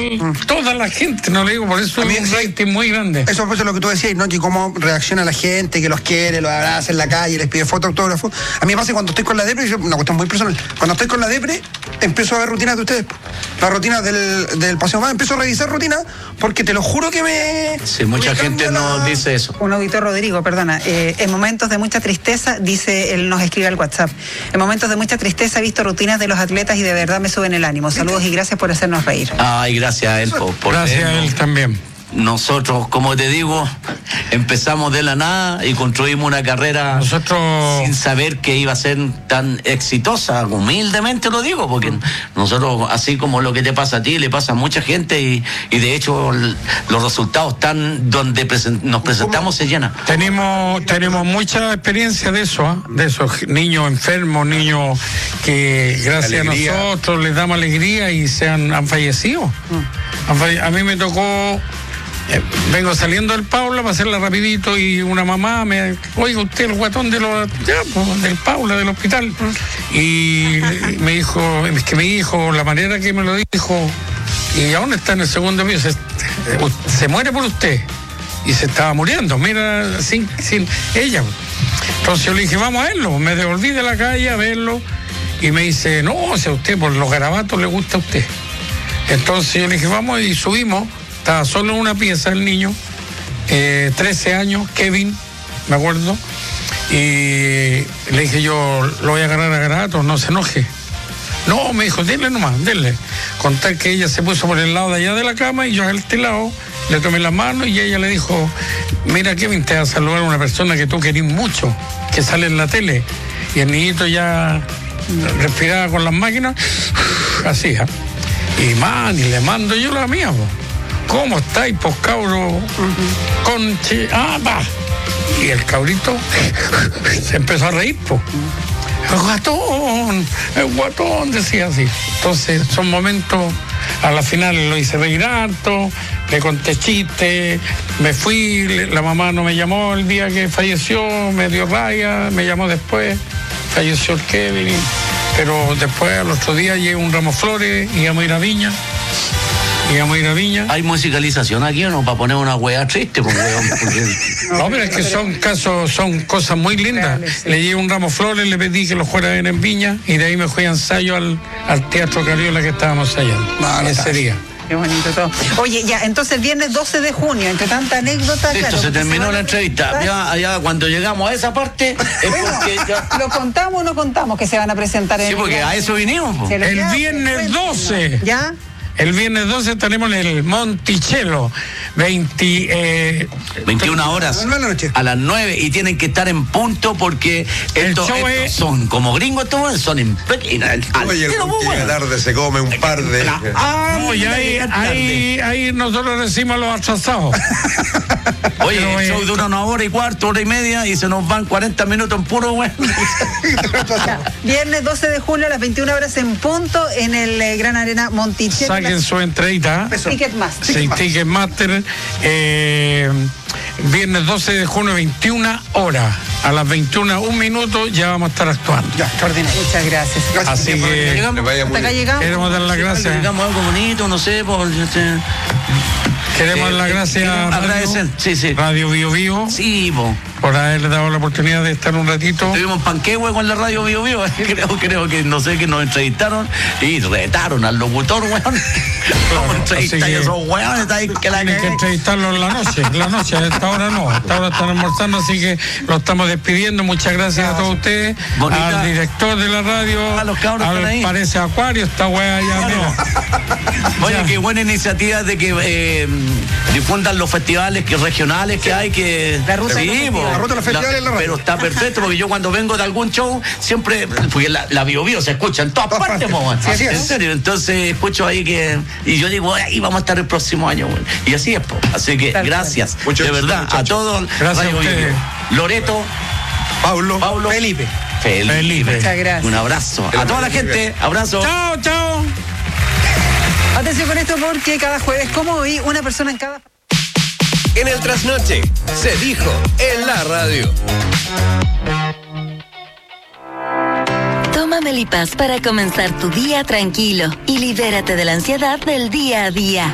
toda la gente, no le digo, por eso es un rating muy grande. Eso es lo que tú decías, ¿no? Que cómo reacciona la gente, que los quiere, los abraza en la calle, les pide fotos, autógrafos. A mí me pasa cuando estoy con la depre, una cuestión muy personal, cuando estoy con la depre, empiezo a ver rutinas de ustedes. Las rutinas del Paseo Más, empiezo a revisar rutinas, porque te lo juro que me... Sí, mucha gente nos dice eso. Un auditor, Rodrigo, perdona, en momentos de mucha tristeza, dice, él nos escribe al WhatsApp, en momentos de mucha tristeza he visto rutinas de los atletas y de verdad me suben el ánimo. Saludos y gracias por hacernos reír. Ay, gracias a él por gracias a él también. Nosotros, como te digo, empezamos de la nada y construimos una carrera sin saber que iba a ser tan exitosa. Humildemente lo digo, porque nosotros, así como lo que te pasa a ti, le pasa a mucha gente y de hecho los resultados están donde nos presentamos se llena. Tenemos mucha experiencia de eso, de esos niños enfermos, niños que gracias a nosotros les damos alegría y han fallecido. A mí me tocó... vengo saliendo del Paula para hacerla rapidito y una mamá me... Oiga, usted el guatón del Paula, del hospital. Y me dijo, es que mi hijo, la manera que me lo dijo, y aún está en el segundo piso, se muere por usted. Y se estaba muriendo, mira, sin ella. Entonces yo le dije, vamos a verlo. Me devolví de la calle a verlo y me dice, no, o sea, usted por los garabatos le gusta a usted. Entonces yo le dije, vamos, y subimos. Estaba solo en una pieza el niño, 13 años, Kevin, me acuerdo, y le dije yo, lo voy a agarrar a garabatos, no se enoje. No, me dijo, denle nomás, denle. Contar que ella se puso por el lado de allá de la cama y yo a este lado le tomé la mano y ella le dijo, mira Kevin, te va a saludar una persona que tú querís mucho, que sale en la tele. Y el niñito ya respiraba con las máquinas, así, ¿eh? Y le mando yo la mía, po. ¿Cómo estáis, pues, cabro? Conche, va. Y el cabrito se empezó a reír, pues. El guatón, decía así. Entonces, son momentos, a la final lo hice reír harto, le conté chistes, me fui, la mamá no me llamó el día que falleció, me dio raya, me llamó después, falleció el Kevin, pero después al otro día llegué un ramo de flores, íbamos a ir a Viña. ¿Hay musicalización aquí o no? Para poner una hueá triste, porque... No, pero es que son cosas muy lindas. Le llevé un ramo de flores, le pedí que lo fuera a ver en Viña y de ahí me fui a ensayo al Teatro Cariola que estábamos ensayando ese día. Qué bonito todo. Oye, ya, entonces el viernes 12 de junio, entre tanta anécdota... Listo, claro, se terminó la entrevista. Ya cuando llegamos a esa parte, es porque ya... ¿Lo contamos o no contamos que se van a presentar en el... Sí, porque a eso vinimos. El viernes 12. ¿Ya? El viernes 12 tenemos el Monticello, 21 horas a las 9 y tienen que estar en punto porque estos son como gringos, todos son en Oye, la tarde se come un par de... y ahí nosotros decimos los atrasados. Oye, pero, el show dura 1 hora y cuarto, 1 hora y media y se nos van 40 minutos en puro Viernes 12 de junio a las 21 horas en punto en el Gran Arena Monticello. Saquen su entradita. Ticketmaster. Sí, Ticketmaster. Viernes 12 de junio, 21 horas. A las 21, 1 minuto, ya vamos a estar actuando. Ya, extraordinario. Muchas gracias. Así que hasta acá llegamos. Queremos dar las gracias. Llegamos algo bonito, no sé, queremos dar las gracias a agradecer, sí. Radio Bio Bio. Sí, por haberle dado la oportunidad de estar un ratito. Tuvimos panquehue con la Radio Bio Bio. Creo que no sé, que nos entrevistaron y retaron al locutor, weón. ¿Cómo entrevistar esos weones? Tienen que entrevistarlo en la noche. A esta hora no. A esta hora están almorzando, así que lo estamos despidiendo. Muchas gracias a todos ustedes. Bonita. Al director de la radio. A los cabros están ahí. Parece Acuario, esta wea ya. Oye, qué buena iniciativa de que difundan los festivales regionales que hay, que la ruta de los festivales en la radio. Pero está perfecto, porque yo cuando vengo de algún show siempre, porque la Bio Bio se escucha en todas partes, en serio. Entonces escucho ahí y yo digo, ahí vamos a estar el próximo año, y así es, así que gracias, de verdad, a todos. Gracias a ustedes. Loreto, Paulo, Felipe. Muchas gracias. Un abrazo a toda la gente. Abrazo. Chao. Atención con esto, porque cada jueves, como hoy, una persona en cada... En el trasnoche, se dijo en la radio. Toma Melipaz para comenzar tu día tranquilo y libérate de la ansiedad del día a día.